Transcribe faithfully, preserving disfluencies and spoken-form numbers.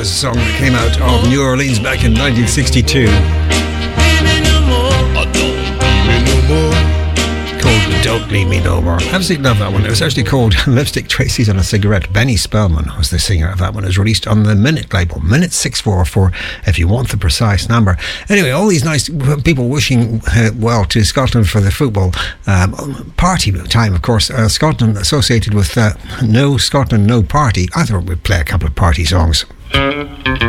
A song that came out of New Orleans back in nineteen sixty-two. Called Don't Leave Me No More. Absolutely love that one. It was actually called Lipstick Traces on a Cigarette. Benny Spellman was the singer of that one. It was released on the Minute label. Minute six four four if you want the precise number. Anyway, all these nice people wishing uh, well to Scotland for the football um, party time, of course. Uh, Scotland associated with uh, No Scotland, No Party. I thought we'd play a couple of party songs.